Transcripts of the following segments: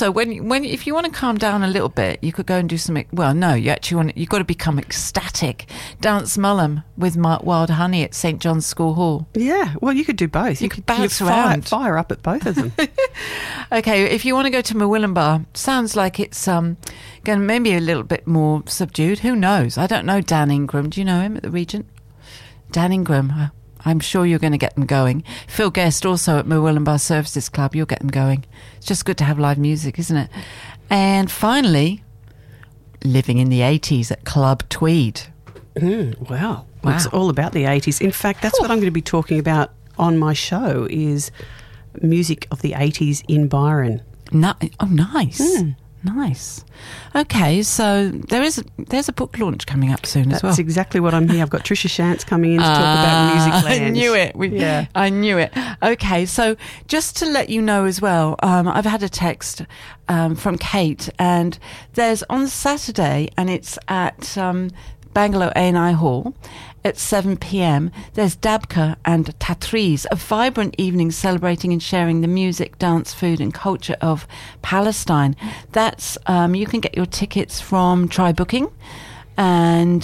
also, when if you want to calm down a little bit, you could go and do something. Well, no, you've got to become ecstatic. Dance Mullum with Wild Honey at St John's School Hall. Yeah, well, you could do both. You could bounce around. Fire up at both of them. Okay, if you want to go to Murwillumbah, sounds like it's going to maybe a little bit more subdued. Who knows? I don't know Dan Ingram. Do you know him at the Regent? Dan Ingram. I'm sure you're going to get them going. Phil Guest also at Murwillumbah Services Club. You'll get them going. It's just good to have live music, isn't it? And finally, living in the 80s at Club Tweed. Wow. It's all about the 80s. In fact, that's what I'm going to be talking about on my show is music of the 80s in Byron. Nice. Nice. Okay, so there's a book launch coming up soon as well. That's exactly what I'm here. I've got Tricia Shantz coming in to talk about Musicland. I knew it. I knew it. Okay, so just to let you know as well, I've had a text from Kate, and there's on Saturday, and it's at Bangalow A&I Hall at 7 p.m. There's Dabka and Tatriz, a vibrant evening celebrating and sharing the music, dance, food and culture of Palestine. That's you can get your tickets from Try Booking and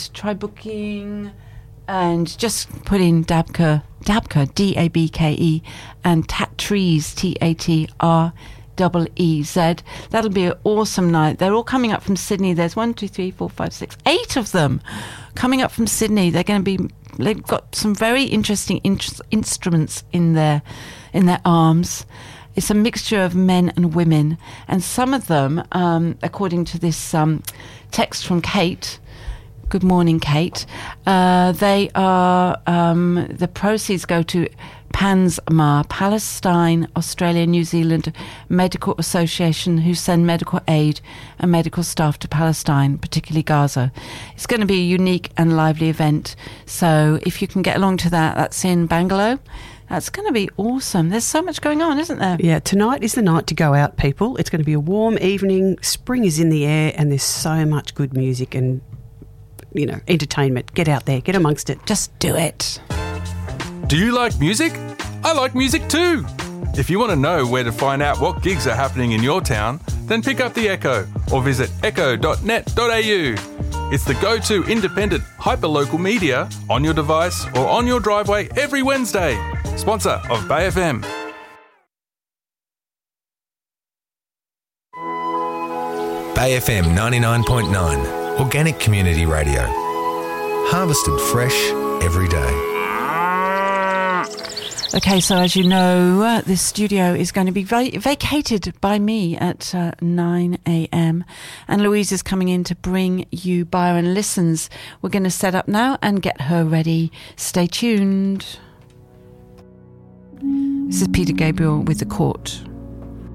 just put in Dabka Dabke and Tatriz TATREEZ. That'll be an awesome night. They're all coming up from Sydney. There's 8 of them coming up from Sydney. They've got some very interesting instruments in their arms. It's a mixture of men and women, and some of them, according to this text from Kate. Good morning, Kate. They are the proceeds go to PANSMA, Palestine, Australia, New Zealand Medical Association, who send medical aid and medical staff to Palestine, particularly Gaza. It's going to be a unique and lively event. So if you can get along to that, that's in Bangalow. That's going to be awesome. There's so much going on, isn't there? Yeah, tonight is the night to go out, people. It's going to be a warm evening. Spring is in the air, and there's so much good music and entertainment. Get out there, get amongst it. Just do it. Do you like music? I like music too. If you want to know where to find out what gigs are happening in your town, then pick up the Echo or visit echo.net.au. It's the go-to independent hyperlocal media on your device or on your driveway every Wednesday. Sponsor of Bay FM. Bay FM 99.9, organic community radio. Harvested fresh every day. Okay, so as you know, this studio is going to be vacated by me at 9 a.m. and Louise is coming in to bring you Byron Listens. We're going to set up now and get her ready. Stay tuned. This is Peter Gabriel with The Court.